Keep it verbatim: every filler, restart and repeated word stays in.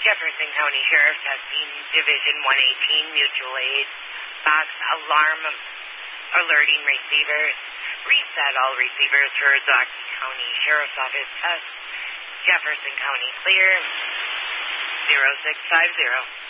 Jefferson County Sheriff testing Division one eighteen mutual aid box alarm alerting receivers. Reset all receivers for Ozaukee County Sheriff's Office test. Jefferson County clear. zero six five zero.